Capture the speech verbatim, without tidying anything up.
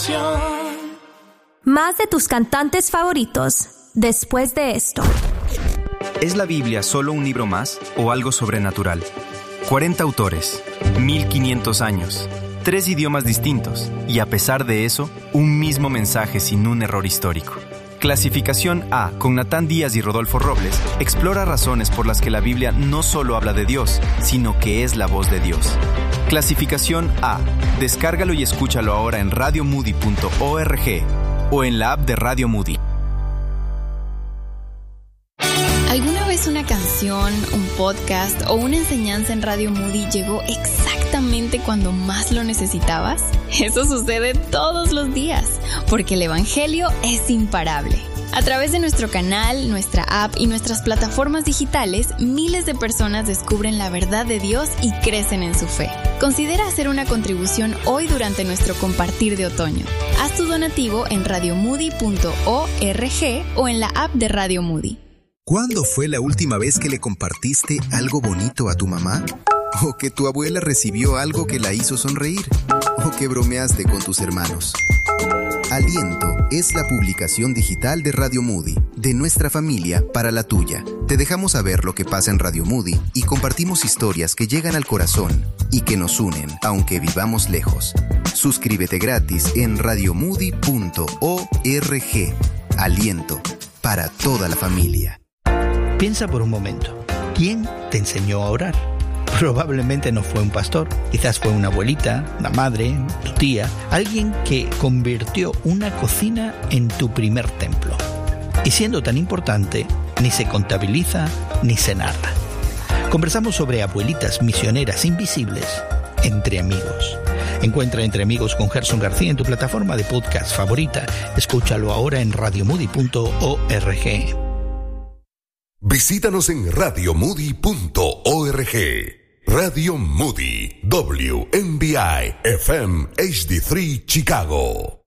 Más de tus cantantes favoritos después de esto. ¿Es la Biblia solo un libro más o algo sobrenatural? cuarenta autores, mil quinientos años, tres idiomas distintos y a pesar de eso, un mismo mensaje sin un error histórico. Clasificación A, con Natán Díaz y Rodolfo Robles, explora razones por las que la Biblia no solo habla de Dios, sino que es la voz de Dios. Clasificación A, descárgalo y escúchalo ahora en radio moody punto org o en la app de Radio Moody. ¿Alguna vez una canción, un podcast o una enseñanza en Radio Moody llegó exactamente cuando más lo necesitabas? Eso sucede todos los días, porque el Evangelio es imparable. A través de nuestro canal, nuestra app y nuestras plataformas digitales, miles de personas descubren la verdad de Dios y crecen en su fe. Considera hacer una contribución hoy durante nuestro compartir de otoño. Haz tu donativo en radio moody punto org o en la app de Radio Moody. ¿Cuándo fue la última vez que le compartiste algo bonito a tu mamá? ¿O que tu abuela recibió algo que la hizo sonreír? ¿O que bromeaste con tus hermanos? Aliento es la publicación digital de Radio Moody, de nuestra familia para la tuya. Te dejamos saber lo que pasa en Radio Moody y compartimos historias que llegan al corazón y que nos unen, aunque vivamos lejos. Suscríbete gratis en radio moody punto org. Aliento para toda la familia. Piensa por un momento, ¿quién te enseñó a orar? Probablemente no fue un pastor, quizás fue una abuelita, una madre, tu tía, alguien que convirtió una cocina en tu primer templo. Y siendo tan importante, ni se contabiliza ni se narra. Conversamos sobre abuelitas misioneras invisibles entre amigos. Encuentra Entre Amigos con Gerson García en tu plataforma de podcast favorita. Escúchalo ahora en radio moody punto org. Visítanos en radio moody punto org. Radio Moody, W M B I F M H D tres Chicago.